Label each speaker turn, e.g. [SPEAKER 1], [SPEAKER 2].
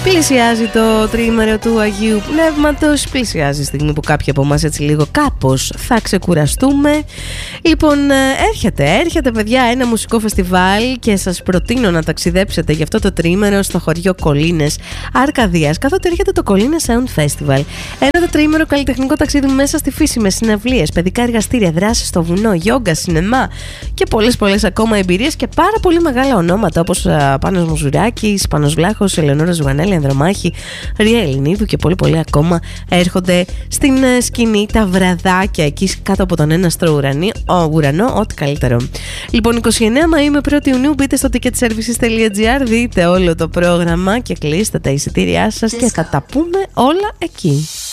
[SPEAKER 1] Πλησιάζει το τριήμερο του Αγίου Πνεύματος. Πλησιάζει η στιγμή που κάποιοι από εμάς έτσι λίγο κάπως θα ξεκουραστούμε. Λοιπόν, έρχεται παιδιά ένα μουσικό φεστιβάλ και σας προτείνω να ταξιδέψετε για αυτό το τριήμερο στο χωριό Κολίνες Αρκαδίας, καθότι έρχεται το Κολίνες Sound Festival. Ένα τριήμερο καλλιτεχνικό ταξίδι μέσα στη φύση με συναυλίες, παιδικά εργαστήρια, δράσεις στο βουνό, γιόγκα, σινεμά και πολλές ακόμα εμπειρίες και πάρα πολύ μεγάλα ονόματα όπως Πάνος Μουζουράκης, Πάνος Βλάχος, Ελεονόρα Ζουγανέλη, Ανδρομάχη, Ρία Ελληνίδου και πολύ ακόμα έρχονται στην σκηνή τα βραδάκια εκεί κάτω από τον έναστρο ουρανό, ό,τι καλύτερο. Λοιπόν, 29 Μαΐου με 1η Ιουνίου μπείτε στο ticketservices.gr, δείτε όλο το πρόγραμμα και κλείστε τα εισιτήριά σας και θα τα πούμε όλα εκεί.